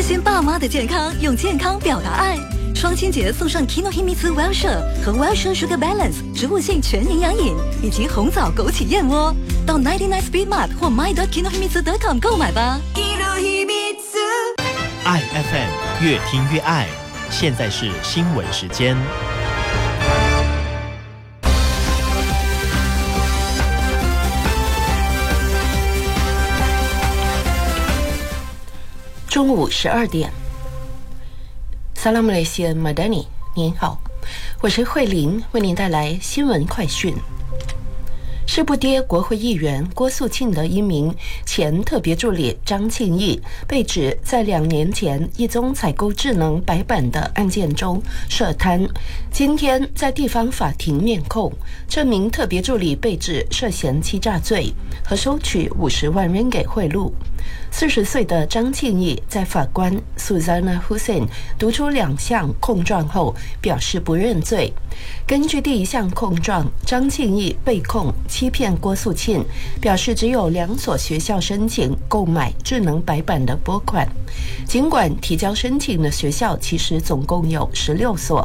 关心爸妈的健康，用健康表达爱。双亲节送上 Kinohimitsu Wellshire 和 Wellshire Sugar Balance 植物性全营养饮，以及红枣枸杞燕窝。到99 Speed Mart 或 my.kinohimitsu.com 购买吧。 爱 FM 越听越爱，现在是新闻时间。 中午12点。Salam Malaysia Madani， 您好，我是慧玲，为您带来新闻快讯。誓不跌国会议员郭素庆的一名前特别助理张庆义被指在2年前一宗采购智能白板的案件中涉贪，今天在地方法庭面控。这名特别助理被指涉嫌欺诈罪和收取50万ringgit贿赂。40岁的张庆义在法官 Suzana Hussein 读出2项控状后表示不认罪。根据第1项控状，张庆义被控欺骗郭素庆，表示只有2所学校申请购买智能白板的拨款，尽管提交申请的学校其实总共有16所。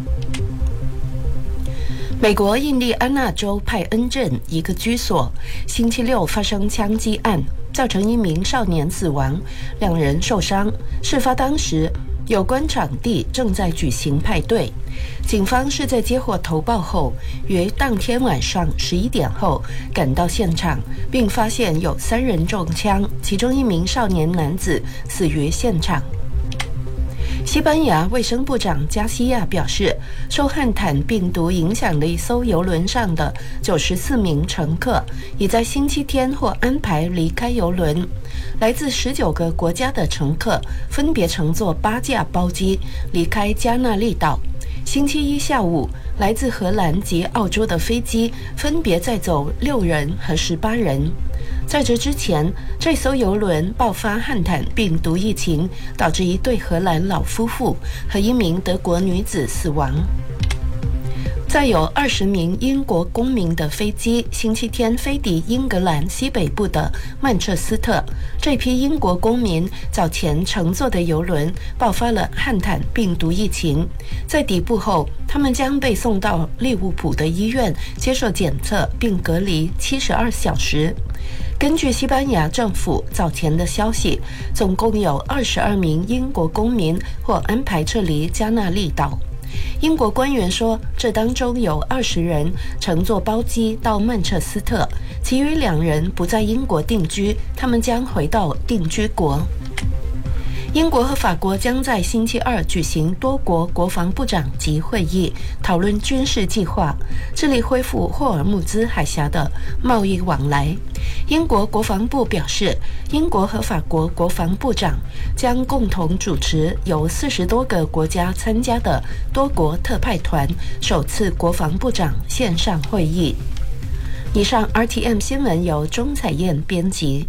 美国印第安纳州派恩镇一个居所星期六发生枪击案，造成1名少年死亡，2人受伤。事发当时，有关场地正在举行派对。警方是在接获投报后，于当天晚上11点后赶到现场，并发现有3人中枪，其中1名少年男子死于现场。西班牙卫生部长加西亚表示，受汉坦病毒影响的一艘邮轮上的94名乘客已在星期天或安排离开邮轮。来自19个国家的乘客分别乘坐8架包机离开加那利岛。星期一下午，来自荷兰及澳洲的飞机分别载走6人和18人。在这之前，这艘邮轮爆发汉坦病毒疫情，导致1对荷兰老夫妇和1名德国女子死亡。载有20名英国公民的飞机星期天飞抵英格兰西北部的曼彻斯特。这批英国公民早前乘坐的邮轮爆发了汉坦病毒疫情，在抵埗后，他们将被送到利物浦的医院接受检测并隔离72小时。根据西班牙政府早前的消息，总共有22名英国公民或安排撤离加那利岛。英国官员说，这当中有20人乘坐包机到曼彻斯特，其余2人不在英国定居，他们将回到定居国。英国和法国将在星期二举行多国国防部长级会议，讨论军事计划，致力恢复霍尔木兹海峡的贸易往来。英国国防部表示，英国和法国国防部长将共同主持由40多个国家参加的多国特派团首次国防部长线上会议。以上 RTM 新闻由钟彩燕编辑。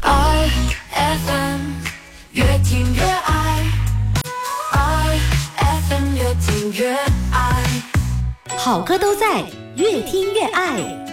越听越爱 ，IFM 越听越爱， 好歌都在，越听越爱。